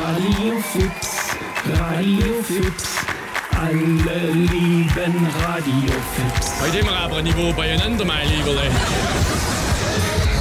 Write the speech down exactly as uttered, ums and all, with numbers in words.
Radio Fips, Radio Fips, alle lieben Radio Fips. Heute immer aber Niveau beieinander, mein Lieber.